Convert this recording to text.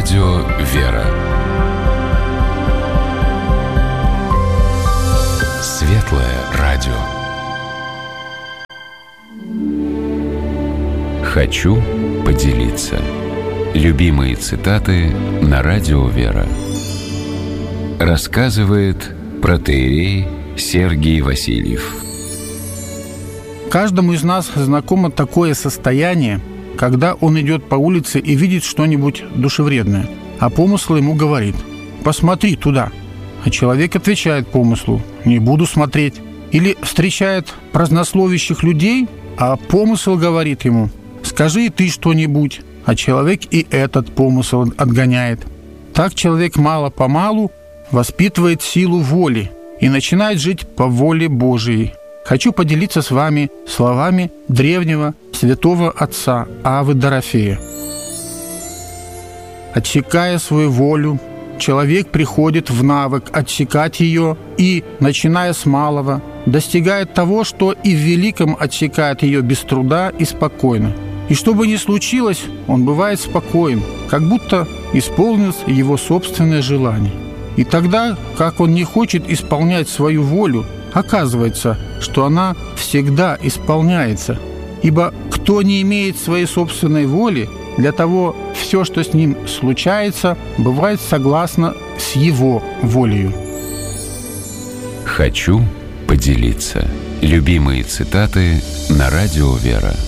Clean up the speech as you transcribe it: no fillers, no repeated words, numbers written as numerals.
радио «Вера». Светлое радио. Хочу поделиться. Любимые цитаты на радио «Вера». Рассказывает протоиерей Сергий Васильев. Каждому из нас знакомо такое состояние, когда он идет по улице и видит что-нибудь душевредное, а помысл ему говорит: «Посмотри туда». А человек отвечает помыслу: «Не буду смотреть». Или встречает празднословящих людей, а помысл говорит ему: «Скажи и ты что-нибудь». А человек и этот помысл отгоняет. Так человек мало-помалу воспитывает силу воли и начинает жить по воле Божией. Хочу поделиться с вами словами древнего святого отца Аввы Дорофея. Отсекая свою волю, человек приходит в навык отсекать ее и, начиная с малого, достигает того, что и в великом отсекает ее без труда и спокойно. И что бы ни случилось, он бывает спокоен, как будто исполнилось его собственное желание. И тогда, как он не хочет исполнять свою волю, оказывается, что она всегда исполняется. Ибо кто не имеет своей собственной воли, для того все, что с ним случается, бывает согласно с его волею. Хочу поделиться. Любимые цитаты на радио «Вера».